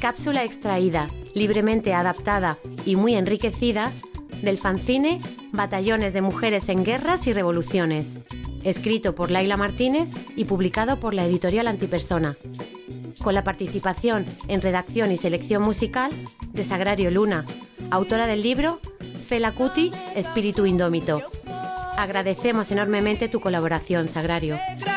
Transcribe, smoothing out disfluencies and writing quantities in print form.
cápsula extraída, libremente adaptada y muy enriquecida del fanzine Batallones de Mujeres en Guerras y Revoluciones, escrito por Laila Martínez y publicado por la editorial Antipersona, con la participación en redacción y selección musical de Sagrario Luna, autora del libro Fela Kuti, Espíritu Indómito. Agradecemos enormemente tu colaboración, Sagrario.